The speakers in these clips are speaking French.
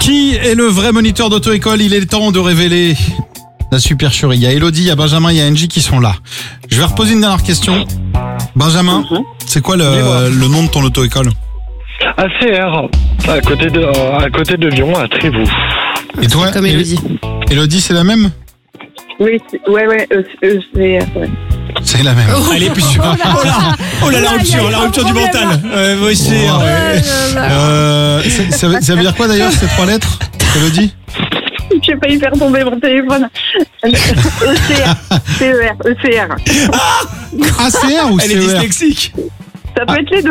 Qui est le vrai moniteur d'auto-école? Il est temps de révéler la supercherie. Il y a Elodie, il y a Benjamin, il y a Angie qui sont là. Je vais reposer une dernière question. Benjamin, c'est quoi le nom de ton auto-école? ACR, à côté de Lyon, à Trévoux. Et toi, Comme Elodie. Elodie, c'est la même? Oui, ouais, ECR, ouais. C'est la même. Allez, plus sûr. Oh là, la rupture du mental. Oui, c'est. Ça veut dire quoi d'ailleurs ces 3 lettres, Elodie? Je vais pas y faire tomber mon téléphone. ECR, CER, ECR. ACR ou CER? Elle est dyslexique. Ça peut être les deux.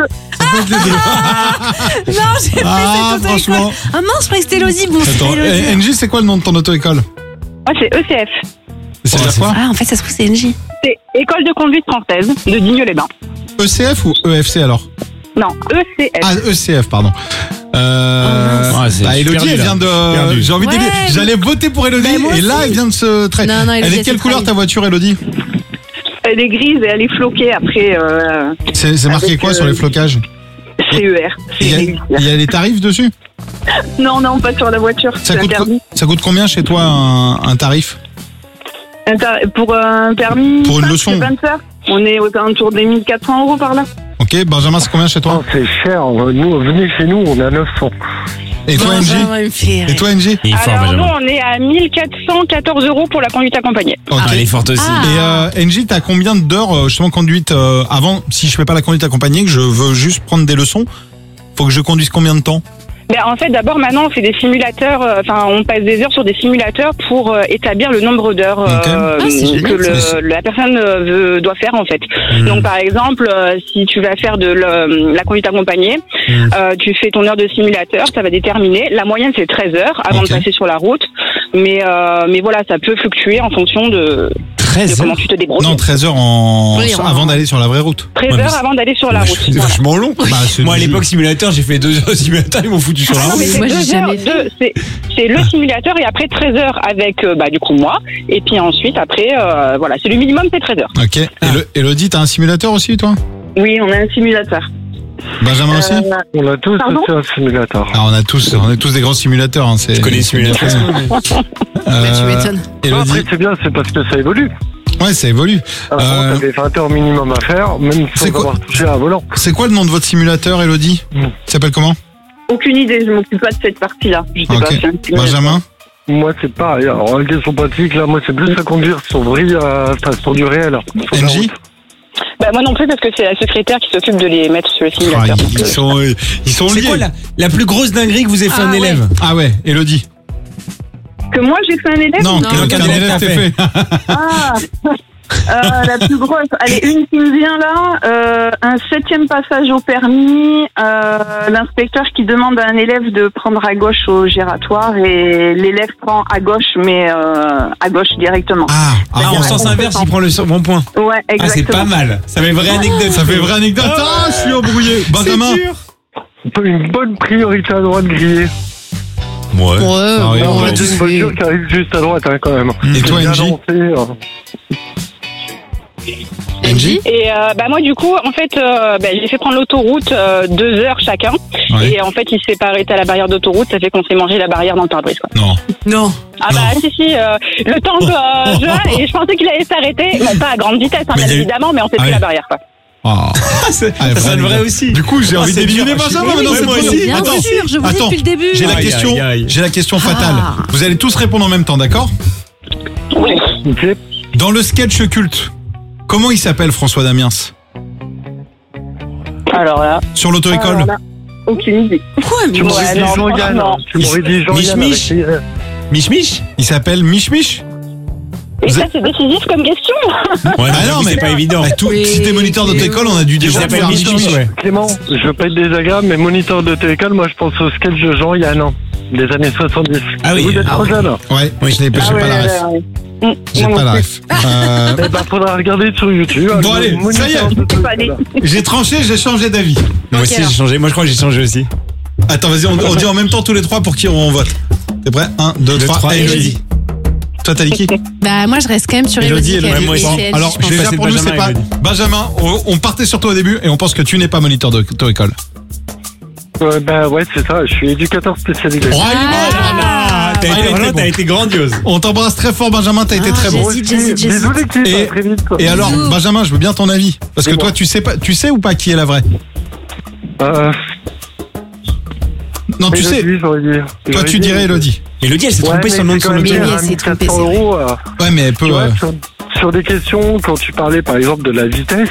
Non, j'ai fait cette auto-école. Franchement. Ah mince, je croyais que c'était Elodie. Bon, c'était Attends, Elodie. Angie, c'est quoi le nom de ton auto-école? Moi, c'est ECF. C'est dire quoi? Ah, en fait, ça se trouve, c'est NJ. C'est École de conduite française de Digne-les-Bains. ECF ou EFC alors? Non, ECF. Ah, ECF, pardon. c'est Elodie, elle vient de. Perdu. J'ai envie de dire. J'allais voter pour Elodie Bah, moi et là, aussi. elle vient de se traiter. Non, Elodie, Elle est elle quelle s'est couleur trahie. ta voiture, Elodie? Elle est grise et elle est floquée après C'est marqué Avec, quoi sur les flocages? CER. Il y a les tarifs dessus? Non, pas sur la voiture. Ça C'est coûte, interdit. ça coûte combien chez toi un tarif? Pour un permis. Pour une simple, leçon. chez Panzer, on est aux alentours des 1 400 € par là. Ok, Benjamin, c'est combien chez toi? Oh, c'est cher. Nous, venez chez nous, on a 900. Et toi, Angie? Benjamin, il me fait rire. Et toi, Angie? Il est fort, Alors nous, Benjamin. on est à 1 414 € pour la conduite accompagnée. Ok. Elle est forte aussi. Et Angie, t'as combien d'heures justement conduite avant? Si je fais pas la conduite accompagnée, que je veux juste prendre des leçons, faut que je conduise combien de temps? En fait, d'abord, maintenant, on fait des simulateurs. On passe des heures sur des simulateurs pour établir le nombre d'heures c'est génial, que la personne doit faire, en fait. Donc, par exemple, si tu vas faire de la conduite accompagnée, tu fais ton heure de simulateur, ça va déterminer. La moyenne, c'est 13 heures avant Ok. de passer sur la route. Mais voilà, ça peut fluctuer en fonction de 13 comment tu te débrouilles. Non, 13 heures avant d'aller sur la vraie route. 13 Ouais, mais heures avant d'aller sur la route. C'est Voilà. vachement long. Bah, c'est Moi, à du- l'époque, simulateur, j'ai fait 2 heures de simulateur, ils m'ont foutu sur la Non, route. mais c'est Moi, j'ai 2 heures, jamais fait. c'est le simulateur et après 13 heures avec du coup moi et puis ensuite après voilà, c'est le minimum, c'est 13 heures. Ok. Elodie, t'as un simulateur aussi, toi? Oui, on a un simulateur. Benjamin aussi? On a tous Pardon aussi un simulateur. Ah, on est tous des grands simulateurs. Hein, Je connais les simulateurs. Bah, tu m'étonnes. Elodie, Après, c'est bien, c'est parce que ça évolue. ouais, ça évolue. Avant, t'avais 20 heures minimum à faire, même sans c'est quoi avoir touché à un volant. C'est quoi le nom de votre simulateur, Elodie? Il s'appelle comment? Aucune idée, je m'occupe pas de cette partie-là. Je sais Ok. pas. c'est un simulateur. Benjamin? Moi, c'est pareil. Alors, la question pratique, là, moi, c'est plus à conduire sur vrille, sur du réel. Sur la Angie? route. Moi non plus parce que c'est la secrétaire qui s'occupe de les mettre sur le Ah, simulateur. ils sont C'est liés. quoi la plus grosse dinguerie que vous avez fait un ouais. élève? Ah ouais, Elodie. Que moi j'ai fait un élève. Non, Non, qu'un élève t'ait fait. La plus grosse, allez, une qui me vient là, un 7e passage au permis, l'inspecteur qui demande à un élève de prendre à gauche au giratoire et l'élève prend à gauche mais à gauche directement. Ah, En sens inverse, il prend le bon point. Ouais, Ah, c'est exactement. pas mal. Ça fait vraie anecdote. ça fait vraie anecdote. Ah, je suis embrouillé. Benjamin? Une bonne priorité à droite grillée. Ouais. Ah oui, Non, on on l'a a tous une voiture qui arrive juste à droite, hein, quand même. Et toi, Bien Angie? lancé, Angie? Et moi du coup en fait j'ai fait prendre l'autoroute 2 heures chacun Ouais. et en fait il s'est pas arrêté à la barrière d'autoroute, ça fait qu'on s'est mangé la barrière dans le pare-brise quoi. Non. Non. Ah bah si le temps que et je pensais qu'il allait s'arrêter, bon, pas à grande vitesse hein, Mais bien il y a eu- évidemment mais on s'est Ah pris oui. la barrière quoi. Ah. Ça Ah, sonne vrai aussi. Du coup, j'ai envie c'est d'éliminer dur. Benjamin Oui, maintenant. oui, c'est moi trop aussi. dur. Bien Attends, sûr, je vous dis attends. depuis le début. J'ai la Aïe, question. aïe, aïe. J'ai la question fatale. Vous allez tous répondre en même temps, d'accord? Oui. ok. Dans le sketch culte, comment il s'appelle François Damiens? Alors là, Sur l'auto-école? alors là, aucune idée. Quoi, mais Tu m'aurais Ouais, dit non, Jean-Yann. non. Tu m'aurais dit Jean-Yann. Mich-Mich. avec les- Mich Mich? Il s'appelle Mich Mich? Et Vous ça c'est décisif comme question. Ouais, Ah non, mais c'est pas évident. Bah, Oui, si t'es moniteur d'auto-école, on a dû Je déjà l'appelle faire Mich Mich, ouais. Clément, je veux pas être désagréable, mais moniteur de télécole, moi je pense au sketch de Jean-Yann, hein, des années 70. Ah oui. Vous êtes trop jeune. Ouais, Oui. j'ai pas la ref. J'ai pas la ref. Eh ben, faudra regarder sur YouTube. Bon, allez, ça y est. Moniteur de télécole. J'ai tranché, j'ai changé d'avis. Moi aussi, alors. j'ai changé. Moi, je crois que j'ai changé aussi. Attends, vas-y, on dit en même temps tous les trois pour qui on vote. T'es prêt? 1, 2, 3, Elodie. Elodie. Toi, t'as dit qui? Bah, moi, je reste quand même sur Elodie, Elodie. Elodie. moi aussi. Bon, Et alors, je pense. déjà passer de pour nous, c'est Benjamin pas. à Elodie. Benjamin, on partait sur toi au début et on pense que tu n'es pas moniteur d'auto-école. Ouais, c'est ça, je suis éducateur spécialisé. Oh, il est bon. T'as été grandiose. On t'embrasse très fort, Benjamin, t'as été très bon. J'hésite. Bisous l'équipe, Et- à très vite. Et alors, Bisous. Benjamin, je veux bien ton avis. Parce que Dis-moi. toi, tu sais ou pas qui est la vraie? Non, tu sais. Élodie, j'aurais dit. Toi, tu dirais Elodie. Elodie, elle s'est Ouais, trompée sur le nom de son mais auto. c'est Oui, quand même elle s'est trompée, 400 c'est euros. Ouais, mais elle peut. Tu vois, sur des questions, quand tu parlais par exemple de la vitesse,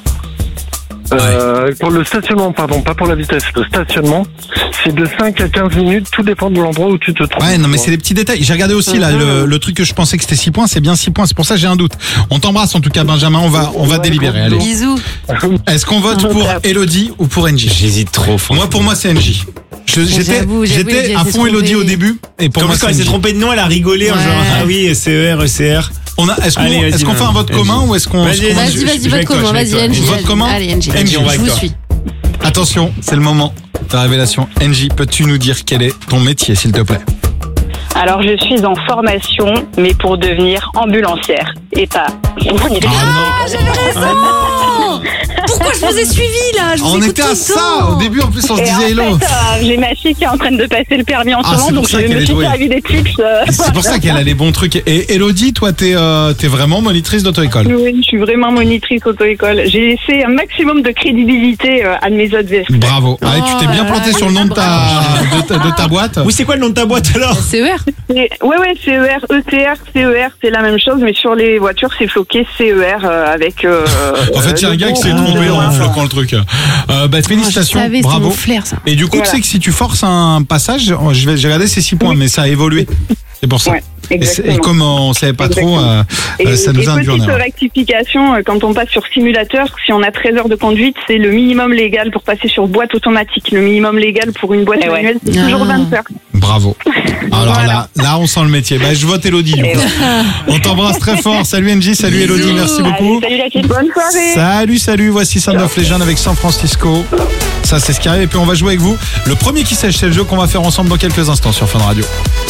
pour le stationnement, pardon, pas pour la vitesse, le stationnement, c'est de 5 à 15 minutes, tout dépend de l'endroit où tu te trouves. Ouais, non, mais c'est des petits détails. J'ai regardé aussi là le truc que je pensais que c'était 6 points, c'est bien 6 points. C'est pour ça que j'ai un doute. On t'embrasse en tout cas, Benjamin. On va Ouais, délibérer. Allez. Bisous. Est-ce qu'on vote pour Elodie ou pour NJ? J'hésite trop. Moi, pour moi, c'est NJ. J'étais J'avoue, Elodie, à elle s'est fond Elodie trompée. au début, et pour Comme moi, quand c'est elle s'est NJ. trompée de nom, elle a rigolé en Ouais. genre ah oui, CER, ECR. Allez, vas-y, Est-ce qu'on fait un vote vas-y. commun ou est-ce qu'on Vas-y, se convainc- vas-y. Vas-y, je vais vote avec toi, commun. je vais avec Vas-y, toi. NJ. Vote commun Allez, NJ. NJ, on va Je avec vous toi. suis. Attention, c'est le moment de la révélation. NJ, peux-tu nous dire quel est ton métier, s'il te plaît? Alors, je suis en formation, mais pour devenir ambulancière et pas. Ah, j'avais raison. Pourquoi je vous ai suivi là? Je vous On écoute était tout à le ça temps. au début. En plus, on se Et disait en hello. fait, j'ai ma fille qui est en train de passer le permis en ce Ah, moment, c'est pour donc ça je qu'elle me est suis douée. servi des tips. C'est pour ça qu'elle a les bons trucs. Et Elodie, toi, t'es vraiment monitrice d'auto-école. Oui, je suis vraiment monitrice auto-école. J'ai laissé un maximum de crédibilité à de mes autres élèves. Bravo. Allez, tu t'es bien là planté là, sur le nom de ta boîte. Oui, c'est quoi le nom de ta boîte alors? CER. Ouais, CER, ECR, CER, c'est la même chose, mais sur les voitures, c'est floqué CER avec. En fait, il y a un gars qui s'est trompé en floquant le truc. Félicitations, Je savais, c'est bravo. mon flair ça. Et du coup, Voilà. tu sais que si tu forces un passage, j'ai regardé ces 6 points, mais ça a évolué. C'est pour ça. Ouais, Et exactement. comme on savait pas trop, Et, ça nous a induit en petite erreur. rectification, quand on passe sur simulateur, si on a 13 heures de conduite, c'est le minimum légal pour passer sur boîte automatique. Le minimum légal pour une boîte manuelle, c'est toujours Ah. 20 heures. Bravo. Alors Voilà. là, on sent le métier. Je vote Elodie. Du coup. On t'embrasse très fort. Salut NJ, salut Elodie, merci beaucoup. Allez, salut la team. Bonne soirée. Salut, voici Sound of Legend avec San Francisco. Ça, c'est ce qui arrive. Et puis, on va jouer avec vous. Le premier qui sèche, c'est le jeu qu'on va faire ensemble dans quelques instants sur Fun Radio.